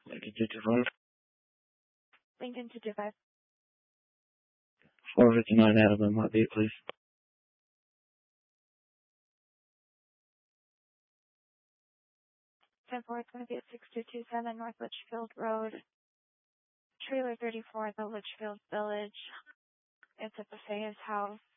Lincoln 225. Lincoln 225. 459 Alabama, hot beat, please. 10-4, it's going to be at 6227 North Litchfield Road. Trailer 34 at the Litchfield Village. It's at the Fayes house.